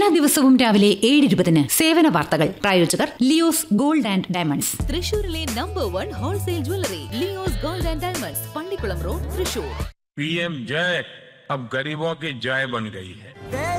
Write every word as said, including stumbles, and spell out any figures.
ദിവസവും രാവിലെ ഏഴ് ഇരുപതിന് സേവന വാർത്തകൾ. പ്രായോജകർ ലിയോസ് ഗോൾഡ് ആൻഡ് ഡയമണ്ട്സ്. തൃശൂരിലെ number one wholesale jewellery Leo's gold and diamonds, Pallikkulam road, Thrissur. PM जय अब गरीबों की जय बन गई है.